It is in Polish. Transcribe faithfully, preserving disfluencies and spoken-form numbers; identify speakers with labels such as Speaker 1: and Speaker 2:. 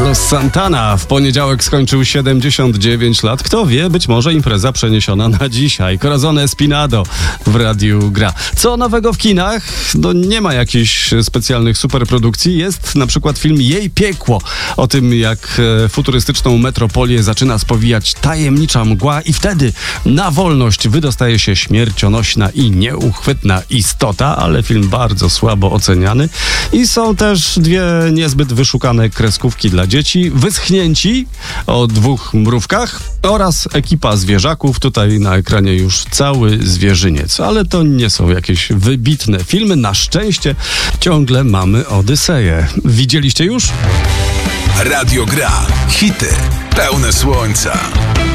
Speaker 1: Carlos Santana w poniedziałek skończył siedemdziesiąt dziewięć lat. Kto wie, być może impreza przeniesiona na dzisiaj. Corazon Espinado w Radiu Gra. Co nowego w kinach? No nie ma jakichś specjalnych superprodukcji. Jest na przykład film Jej piekło. O tym, jak futurystyczną metropolię zaczyna spowijać tajemnicza mgła i wtedy na wolność wydostaje się śmiercionośna i nieuchwytna istota, ale film bardzo słabo oceniany. I są też dwie niezbyt wyszukane kreskówki dla dzieci. Wyschnięci o dwóch mrówkach oraz ekipa zwierzaków. Tutaj na ekranie już cały zwierzyniec. Ale to nie są jakieś wybitne filmy. Na szczęście ciągle mamy Odyseję. Widzieliście już?
Speaker 2: Radio Gra. Hity pełne słońca.